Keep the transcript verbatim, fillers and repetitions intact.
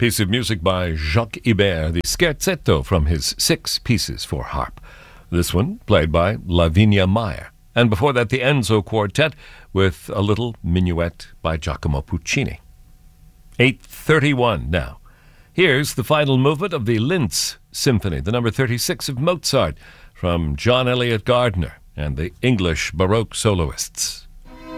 piece of music by Jacques Ibert, the Scherzetto from his Six Pieces for Harp. This one played by Lavinia Meyer. And before that, the Enzo Quartet with a little minuet by Giacomo Puccini. eight thirty-one now. Here's the final movement of the Linz Symphony, the number thirty-six of Mozart, from John Eliot Gardiner and the English Baroque soloists.